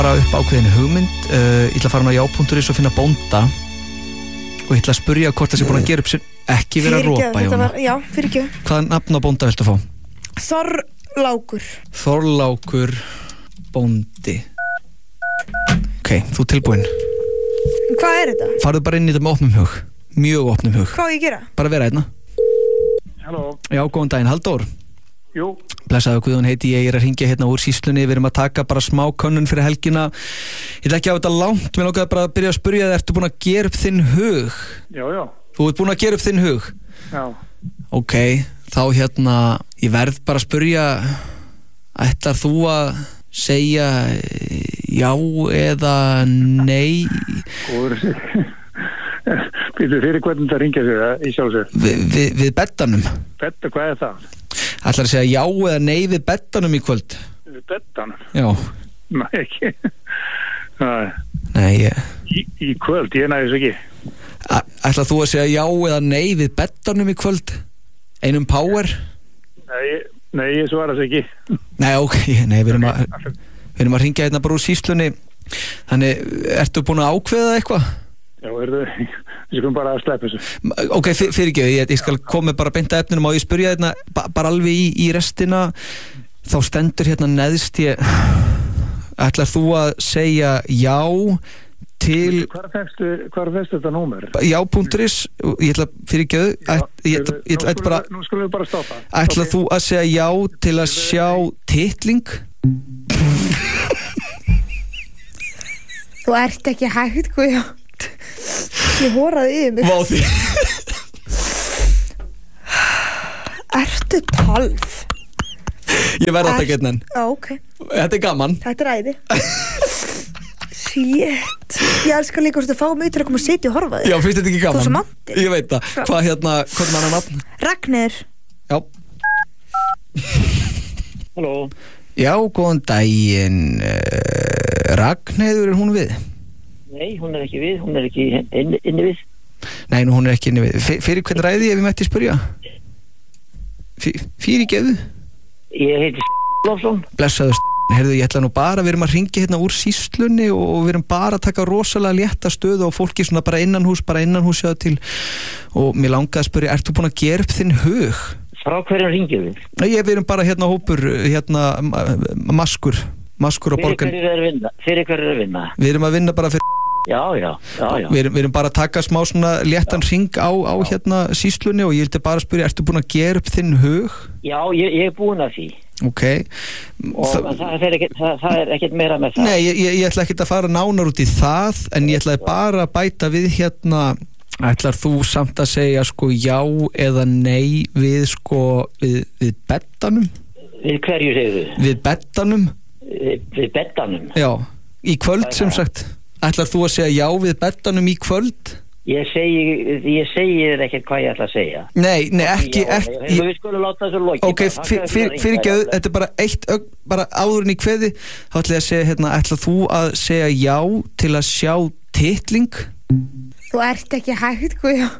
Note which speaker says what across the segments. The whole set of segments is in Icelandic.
Speaker 1: bara upp ákveðin hugmynd. Ég ætla að fara á já.is og finna bónda og ég ætla að spyrja hvort það sé búin að gera upp sér. Ekki vera að ropa, Jóna.
Speaker 2: Já, fyrirgjöf.
Speaker 1: Hvaða nafn á bónda viltu fá?
Speaker 2: Þorlákur.
Speaker 1: Þorlákur bóndi. Ok, þú tilbúin.
Speaker 2: Hvað er þetta?
Speaker 1: Farðu bara inn í þetta með opnum hug. Mjög opnum hug.
Speaker 2: Hvað á ég að gera?
Speaker 1: Bara vera hérna.
Speaker 3: Halló.
Speaker 1: Já, góðan daginn, Halldór.
Speaker 3: Jú.
Speaker 1: Blessaður Guðjón heiti ég er að hringja hérna úr sýslunni. Við erum að taka bara smá könnun fyrir helgina. Ég ætla ekki að þetta langt. Mér langaði bara að byrja að spyrja þig, ertu búin að gera upp þinn hug?
Speaker 3: Já, já.
Speaker 1: Þú ert búin að gera upp þinn hug?
Speaker 3: Já.
Speaker 1: Ok, þá hérna, ég verð bara að spyrja, ætlar þú að segja já eða nei?
Speaker 3: Góður. Býtu fyrir hvernig það ringja sér það í sjálfsög?
Speaker 1: Við beddanum.
Speaker 3: Bedda, hvað er það?
Speaker 1: Ætlar að segja já eða nei við beddanum í kvöld?
Speaker 3: Við beddanum?
Speaker 1: Já.
Speaker 3: Nei, ekki.
Speaker 1: Nei,
Speaker 3: í kvöld, ég næðis ekki.
Speaker 1: Ætlar þú að segja já eða nei við beddanum í kvöld? Einum power?
Speaker 3: Nei, ég svara þess ekki.
Speaker 1: Nei, ok, nei, við erum að ringja hérna bara úr sýslunni. Þannig, ertu búin að ákveða eitthvað?
Speaker 3: Já, við skulum bara að sleppa þessu.
Speaker 1: Ok, fyrirgeðu, ég skal koma bara beint að efnunum og ég spyrja hérna bara alveg í restina. Þá stendur hérna neðst ætlar þú að segja já til
Speaker 3: Hvar fæstu þetta númer?
Speaker 1: Já.is, ég ætla fyrirgeðu ég ætla bara
Speaker 3: nú skulum við bara stoppa.
Speaker 1: Ætlar þú að segja já til að sjá titling?
Speaker 2: Þú ert ekki hægt, Guðjón. Ég horaði yfir mig.
Speaker 1: Vá því.
Speaker 2: Ertu 12?
Speaker 1: Ég verð að taka hérna.
Speaker 2: Já, ok.
Speaker 1: Þetta er gaman.
Speaker 2: Þetta er æði. Shit. Ég elskar líka að fá mig til að koma að sitja og horfa þig.
Speaker 1: Já, finnst þetta ekki gaman?
Speaker 2: Þú er svo mandi.
Speaker 1: Ég veit það. Hvað er manna nafn?
Speaker 2: Ragnir.
Speaker 1: Já.
Speaker 3: Halló.
Speaker 1: Já, góðan daginn. Ragnheiður, er hún við?
Speaker 4: Nei, hún er ekki við, hún er ekki inni við.
Speaker 1: Nei, hún er ekki inni við. Fyrir hvern ræði ef ég mætti spyrja? Fyrirgeðu?
Speaker 4: Ég heiti Lofsson.
Speaker 1: Blessaður Herðu, ég ætla nú bara, við erum að ringja hérna úr sýslunni og við erum bara að taka rosalega létta stöðu og fólki svona bara innanhús sjáðu til og mér langaði að spyrja, ert þú búin að gera upp þinn hug?
Speaker 4: Frá hverjum ringjum við?
Speaker 1: Við erum bara hérna hópur, hérna maskur á borgan.
Speaker 4: Fyrir hverju er að vinna?
Speaker 1: Við erum að vinna bara fyrir
Speaker 4: Já.
Speaker 1: Við erum bara að taka smá svona léttan hring á hérna sýslunni og ég vildi bara spyrja, ertu búin að gera upp þinn hug?
Speaker 4: Já, ég er búin að því.
Speaker 1: Ok.
Speaker 4: Og það er ekkert meira með það.
Speaker 1: Nei, ég ætla ekkert að fara nánar út í það, en ég ætlaði bara að bæta við hérna, ætlar þú samt að segja sko já eða nei við sko, við beddanum?
Speaker 4: Við hverju segir þið?
Speaker 1: Við beddanum?
Speaker 4: Við beddanum?
Speaker 1: Já, í kvöld sem sagt. Ætlar þú að segja já við beddanum í kvöld?
Speaker 4: Ég segi ekkert hvað ég ætla að segja.
Speaker 1: Nei, ekki
Speaker 4: Við skulum láta þessu lokið.
Speaker 1: Ok, fyrirgeðu, þetta er bara eitt bara áðurinn í kveði. Þá ætla ég að segja hérna, ætlar þú að segja já til að sjá titling?
Speaker 2: Þú ert ekki hægt, Guðjón.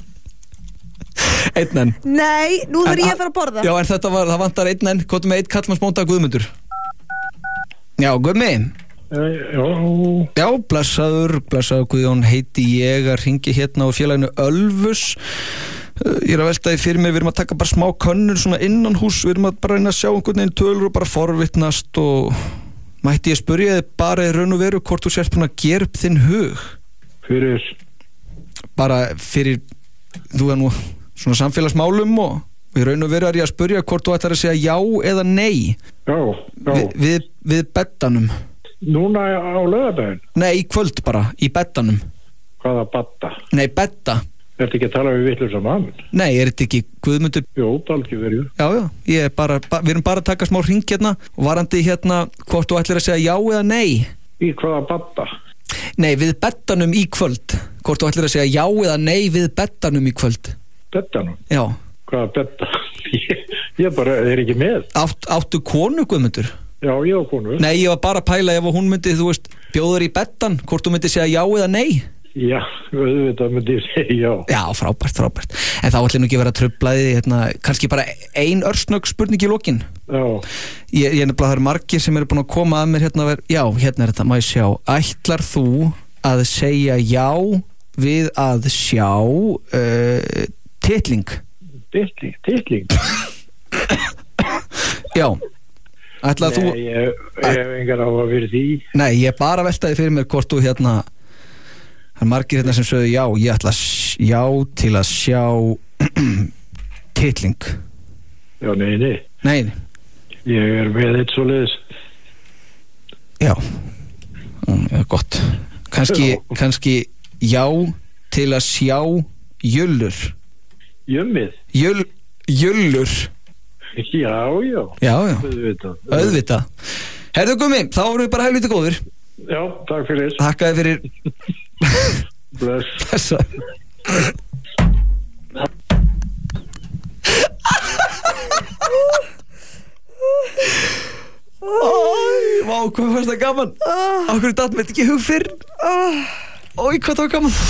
Speaker 1: Einn enn.
Speaker 2: Nei, nú þarf ég að fara að borða.
Speaker 1: Já, en það vantar einn enn. Hvað með einn kallmannsbónda Guðmundur? Já, Guðmi. Já, blessaður Guðjón heiti ég að ringi hérna á félaginu Ölfus. Ég er að velta því fyrir mér, við erum að taka bara smá könnur svona innanhús, við erum að bara reyna að sjá einhvern veginn tölur og bara forvitnast og mætti ég spyrja þig bara í raun og veru hvort þú sérst búin að gera upp þinn hug?
Speaker 3: Fyrir?
Speaker 1: Bara fyrir, þú er nú svona samfélagsmálum og í raun og veru er ég að spyrja hvort þú ætlar að segja já eða nei.
Speaker 3: Já.
Speaker 1: Við beddanum.
Speaker 3: Núna á laugardaginn?
Speaker 1: Nei, í kvöld bara, í beddanum.
Speaker 3: Hvaða badda?
Speaker 1: Nei, bedda.
Speaker 3: Ertu ekki að tala við vitlausa mann?
Speaker 1: Nei, er þetta ekki Guðmundur?
Speaker 3: Jó, dalgi verið.
Speaker 1: Já, við erum bara að taka smá hring hérna og varandi hérna hvort þú ætlir að segja já eða nei.
Speaker 3: Í hvaða badda?
Speaker 1: Nei, við beddanum í kvöld. Hvort þú ætlir að segja já eða nei við beddanum í kvöld.
Speaker 3: Beddanum?
Speaker 1: Já.
Speaker 3: Hvaða bedda? Ég bara er ekki með.
Speaker 1: Áttu konu, Guðmundur?
Speaker 3: Já, ég á konu.
Speaker 1: Nei, ég var bara að pæla ef hún myndi, þú veist, bjóður í beddan, hvort þú myndi segja já eða nei.
Speaker 3: Já, auðvitað myndi ég segja, já.
Speaker 1: Já, frábært. En þá ætlum ekki að vera truflaði, kannski bara ein örsnögg spurning í lokin.
Speaker 3: Já.
Speaker 1: Ég nefnilega, það eru margir sem eru búin að koma að mér já, hérna er þetta, má ég sjá. Ætlar þú að segja já við að sjá titling?
Speaker 3: Titling?
Speaker 1: Já. Ætlar þú...
Speaker 3: Nei, ég hef engar á að vera því.
Speaker 1: Nei, ég bara veltaði fyrir mér hvort þú það er margir sem sögðu já, ég ætla já til að sjá titling.
Speaker 3: Já, nei.
Speaker 1: Nei.
Speaker 3: Ég er með eitt svoleiðis.
Speaker 1: Já, gott. Kannski já til að sjá jullur.
Speaker 3: Jummið?
Speaker 1: Jullur.
Speaker 3: Já.
Speaker 1: Já. Auðvitað. Herðu Gummi, þá erum við bara helviti góðir.
Speaker 3: Já, takk fyrir.
Speaker 1: Þakkaði fyrir.
Speaker 3: Bless.
Speaker 1: Vá, hvað fannst það gaman? Akkur datt mér ekki hug fyrr. Ói, hvað það var gaman.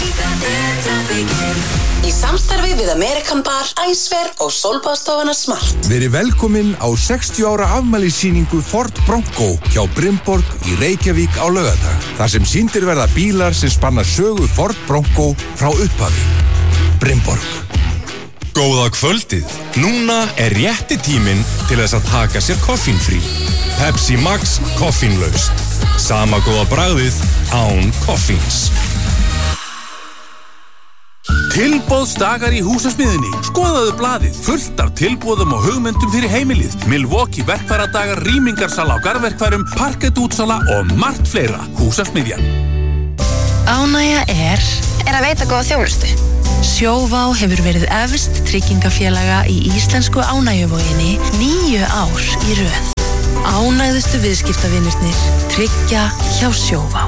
Speaker 5: Í samstarfi við American Bar, Æsver og Sólbaðstofuna Smart.
Speaker 6: Verið velkomin á 60 ára afmælissýningu Ford Bronco hjá Brimborg í Reykjavík á laugardag. Þar sem sýndir verða bílar sem spanna sögu Ford Bronco frá upphafi. Brimborg.
Speaker 7: Góða kvöldið. Núna er rétti tíminn til þess að taka sér koffínfrí. Pepsi Max koffínlaust. Sama góða bragðið án koffíns.
Speaker 8: Tilboðsdagar í Húsasmiðjunni. Skoðaðu blaðið, fullt af tilboðum og hugmyndum fyrir heimilið. Milwaukee verkfæradagar, rýmingarsala á garðverkfærum, parkettútsala og margt fleira. Húsasmiðjan.
Speaker 9: Ánægja er að veita góða þjónustu. Sjóvá hefur verið efst tryggingafélaga í íslensku ánægjuvoginni 9 ár í röð. Ánægðustu viðskiptavinirnir tryggja hjá Sjóvá.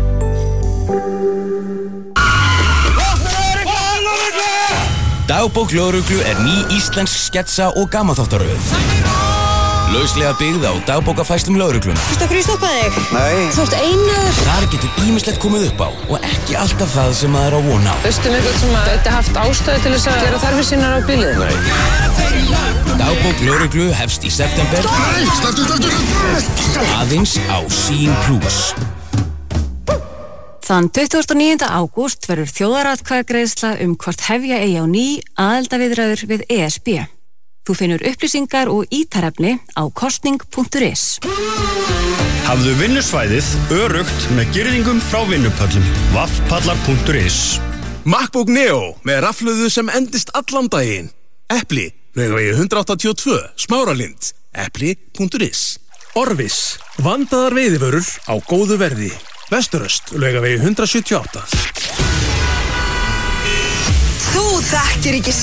Speaker 10: Dagbók lögreglu er ný íslensk sketsa og gamanþáttaröð. Lauslega byggð á dagbókafærslum lögregluna.
Speaker 2: Vistu hverju stoppaði þig?
Speaker 10: Nei.
Speaker 2: Þú ert einur.
Speaker 10: Þar getur ýmislegt komið upp á og ekki alltaf það sem maður á von á.
Speaker 11: Veistu eitthvað sem að þetta haft ástæðu til þess að gera þarfir sínar á bílið?
Speaker 10: Nei. Dagbók lögreglu hefst í september. Aðeins á Sín Plus.
Speaker 12: Þann 29. ágúst verður þjóðaratkvæðagreiðsla hvort hefja eigi á ný aðildarviðræður við ESB. Þú finnur upplýsingar og ítarefni á kosning.is.
Speaker 13: Hafðu vinnusvæðið öruggt með girðingum frá vinnupöllum. Vaffpallar.is.
Speaker 6: MacBook Neo með rafhlöðu sem endist allan daginn. Epli, Laugavegi 182, Smáralind. Epli.is.
Speaker 13: Orvis, vandaðar veiðivörur á góðu verði. Vesturöst, Laugavegi 178.
Speaker 14: Þú þekkir ekki